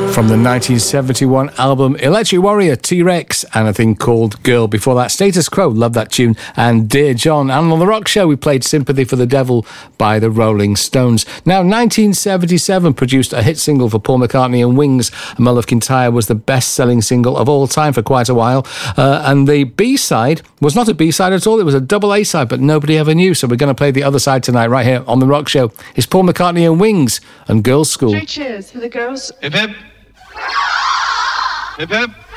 From the 1971 album Electric Warrior, T-Rex, and a thing called Girl. Before that, Status Quo, love that tune, and Dear John. And on The Rock Show, we played Sympathy for the Devil by the Rolling Stones. Now, 1977 produced a hit single for Paul McCartney and Wings. Mull of Kintyre was the best-selling single of all time for quite a while. And the B-side was not a B-side at all. It was a double A-side, but nobody ever knew. So we're going to play the other side tonight, right here on The Rock Show. It's Paul McCartney and Wings and Girls' School. 3 cheers for the girls. Hip hip. Hip hip.